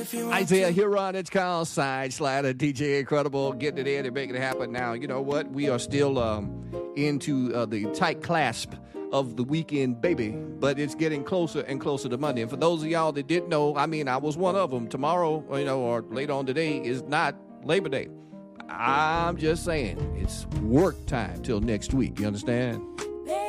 Isaiah Huron, it's Carl Side Slider, DJ Incredible, getting it in and making it happen. Now, you know what? We are still into the tight clasp of the weekend, baby, but it's getting closer and closer to Monday. And for those of y'all that didn't know, I mean, I was one of them. Tomorrow, or later on today is not Labor Day. I'm just saying, it's work time till next week. You understand?